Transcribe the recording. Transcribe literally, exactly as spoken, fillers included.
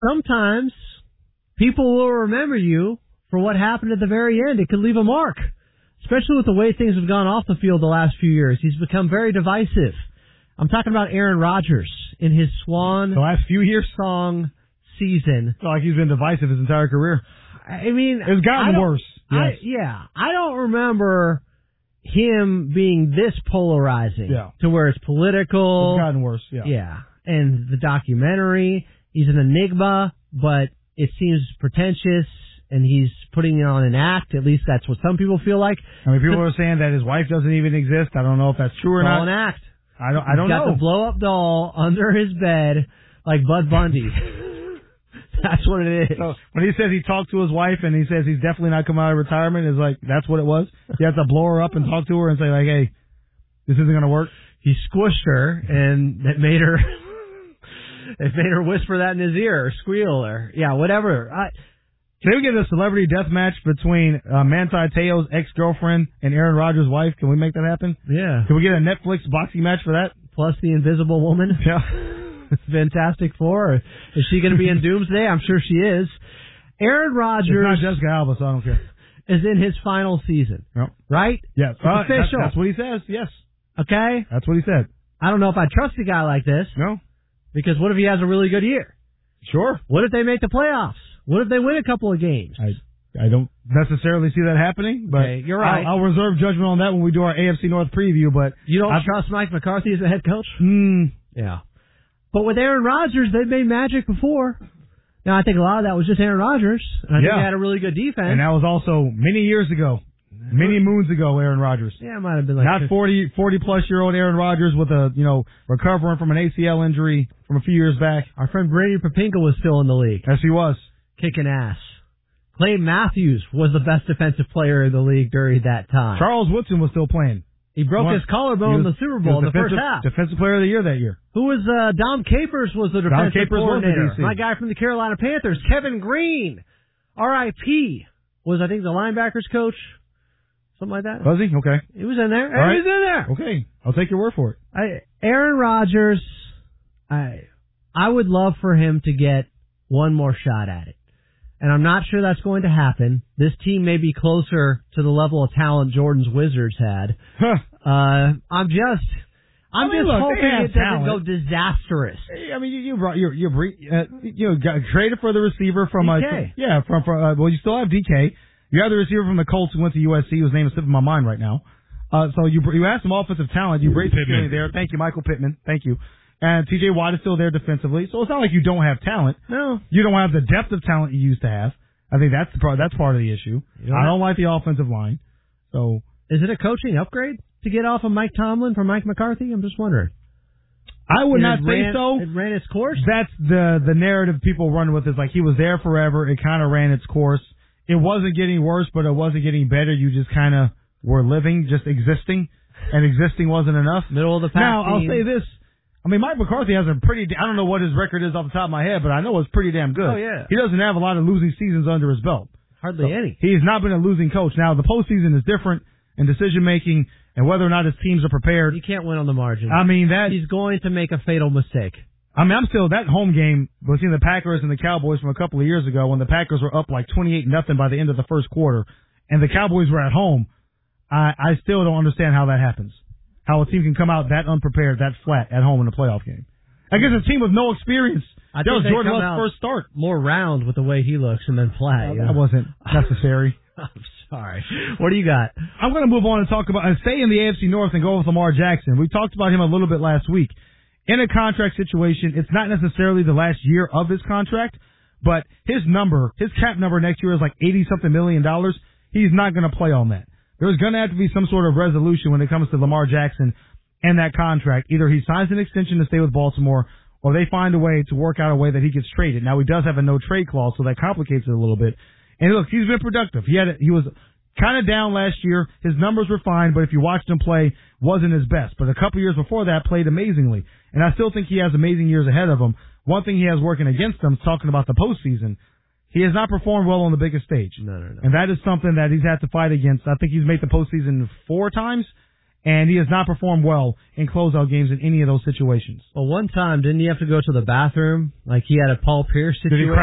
sometimes people will remember you for what happened at the very end. It could leave a mark, especially with the way things have gone off the field the last few years. He's become very divisive. I'm talking about Aaron Rodgers in his Swan the last few years song season. It's like he's been divisive his entire career. I mean, it's gotten worse. Yes. I, yeah, I don't remember him being this polarizing yeah. to where it's political. It's gotten worse. Yeah, yeah, and the documentary, he's an enigma, but it seems pretentious. And he's putting it on an act. At least that's what some people feel like. I mean, people are saying that his wife doesn't even exist. I don't know if that's true or it's not. All an act. I don't. I don't he's got know. the blow up doll under his bed like Bud Bundy. That's what it is. So when he says he talked to his wife and he says he's definitely not coming out of retirement, is like that's what it was. You have to blow her up and talk to her and say like, hey, this isn't going to work. He squished her and it made her. It made her whisper that in his ear or squeal or yeah, whatever. I. Can we get a celebrity death match between uh, Manti Te'o's ex-girlfriend and Aaron Rodgers' wife? Can we make that happen? Yeah. Can we get a Netflix boxing match for that? Plus the Invisible Woman? Yeah. Fantastic Four. Is she going to be in Doomsday? I'm sure she is. Aaron Rodgers. It's not Jessica Alba, so I don't care. Is in his final season. Yep. Right? Yes. It's uh, official. That's, that's what he says, yes. Okay? That's what he said. I don't know if I trust a guy like this. No. Because what if he has a really good year? Sure. What if they make the playoffs? What if they win a couple of games? I I don't necessarily see that happening, but okay, you're right. I'll, I'll reserve judgment on that when we do our A F C North preview. But you don't I've, trust Mike McCarthy as the head coach? Mm, yeah. But with Aaron Rodgers, they've made magic before. Now, I think a lot of that was just Aaron Rodgers. And I yeah. think he had a really good defense. And that was also many years ago. Many moons ago, Aaron Rodgers. Yeah, it might have been like not forty, forty plus year old Aaron Rodgers with a you know recovering from an A C L injury from a few years back. Our friend Brady Papinka was still in the league. Yes, he was kicking ass. Clay Matthews was the best defensive player in the league during that time. Charles Woodson was still playing. He broke What? his collarbone in the Super Bowl in the first half. Defensive player of the year that year. Who was uh, Dom Capers was the defensive Capers coordinator. was the D C. My guy from the Carolina Panthers, Kevin Green, R I P, was I think the linebackers coach. Something like that. Was he? Okay. He was in there. All right. He was in there. Okay. I'll take your word for it. I, Aaron Rodgers, I I would love for him to get one more shot at it. And I'm not sure that's going to happen. This team may be closer to the level of talent Jordan's Wizards had. Huh. Uh, I'm just... I'm I mean, just look, hoping it doesn't talent. go disastrous. I mean, you you brought you you uh, you know got traded for the receiver from D K. Uh, yeah from from uh, well you still have D K. You have the receiver from the Colts who went to U S C, whose name is slipping my mind right now. Uh, so you you have some offensive talent. You bring Pittman there. Thank you, Michael Pittman. Thank you. And T J Watt is still there defensively. So it's not like you don't have talent. No. You don't have the depth of talent you used to have. I think that's the part, that's part of the issue. Don't I don't like the offensive line. So is it a coaching upgrade to get off of Mike Tomlin from Mike McCarthy? I'm just wondering. I would it not say ran, so. It ran its course? That's the the narrative people run with is like he was there forever. It kind of ran its course. It wasn't getting worse, but it wasn't getting better. You just kind of were living, just existing, and existing wasn't enough. Middle of the pack. Now, I'll team. say this. I mean, Mike McCarthy has a pretty, I don't know what his record is off the top of my head, but I know it's pretty damn good. Oh, yeah. He doesn't have a lot of losing seasons under his belt. Hardly so any. He's not been a losing coach. Now, the postseason is different in decision-making and whether or not his teams are prepared. He can't win on the margin. I mean, that... He's going to make a fatal mistake. I mean, I'm still, that home game between the Packers and the Cowboys from a couple of years ago when the Packers were up like twenty-eight nothing by the end of the first quarter and the Cowboys were at home, I, I still don't understand how that happens. How a team can come out that unprepared, that flat at home in a playoff game. I guess a team with no experience. I that was think Jordan Love's first start. More round with the way he looks and then flat. Uh, yeah. That wasn't necessary. I'm sorry. What do you got? I'm going to move on and talk about and stay in the A F C North and go with Lamar Jackson. We talked about him a little bit last week. In a contract situation, it's not necessarily the last year of his contract, but his number, his cap number next year is like eighty-something million dollars. He's not going to play on that. There's going to have to be some sort of resolution when it comes to Lamar Jackson and that contract. Either he signs an extension to stay with Baltimore, or they find a way to work out a way that he gets traded. Now, he does have a no-trade clause, so that complicates it a little bit. And look, he's been productive. He had a, he was kind of down last year. His numbers were fine, but if you watched him play, wasn't his best. But a couple years before that, played amazingly. And I still think he has amazing years ahead of him. One thing he has working against him, talking about the postseason, he has not performed well on the biggest stage. No, no, no. And that is something that he's had to fight against. I think he's made the postseason four times, and he has not performed well in closeout games in any of those situations. Well, one time, didn't he have to go to the bathroom? Like he had a Paul Pierce situation? Did he cry